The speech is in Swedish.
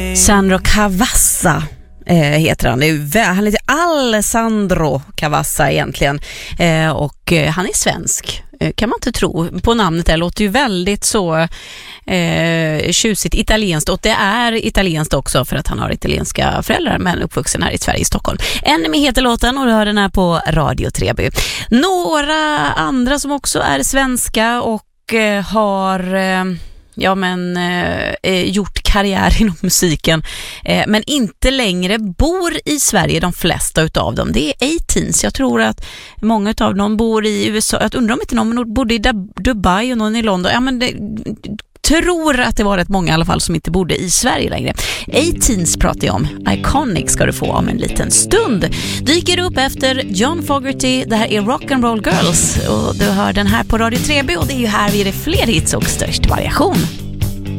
Sandro Cavazza heter han. Han heter Alessandro Cavazza egentligen. Och han är svensk. Kan man inte tro på namnet. Det låter ju väldigt så tjusigt italienskt, och det är italienskt också för att han har italienska föräldrar men uppvuxen här i Sverige, i Stockholm. En med heter låten, och du hör den här på Radio Treby. Några andra som också är svenska och har gjort karriär inom musiken men inte längre bor i Sverige, de flesta utav dem. Det är A-Teens. Jag tror att många utav dem bor i USA. Jag undrar om inte någon bodde i Dubai och någon i London. Ja, men tror att det var rätt många i alla fall som inte bodde i Sverige längre. A-Teens pratar jag om. Iconic ska du få om en liten stund. Dyker upp efter John Fogerty. Det här är Rock'n'Roll Girls och du hör den här på Radio Treby, och det är ju här vi är det fler hits och störst variation.